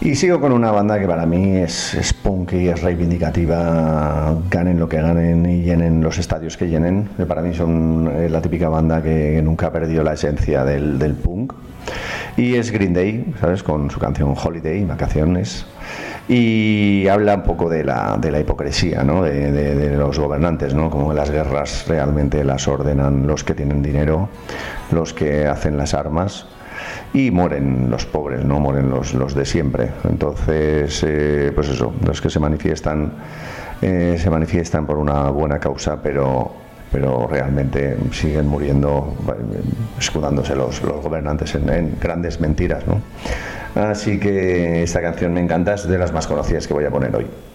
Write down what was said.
Y sigo con una banda que para mí es punk y es reivindicativa, ganen lo que ganen y llenen los estadios que llenen. Que para mí son la típica banda que nunca ha perdido la esencia del punk. Y es Green Day, ¿sabes? Con su canción Holiday, Vacaciones. Y habla un poco de la hipocresía, ¿no? De los gobernantes, ¿no? Como las guerras realmente las ordenan los que tienen dinero, los que hacen las armas. Y mueren los pobres, no mueren los de siempre. Entonces, pues eso, los que se manifiestan por una buena causa, pero realmente siguen muriendo, escudándose los gobernantes en grandes mentiras, ¿no? Así que esta canción me encanta, es de las más conocidas que voy a poner hoy.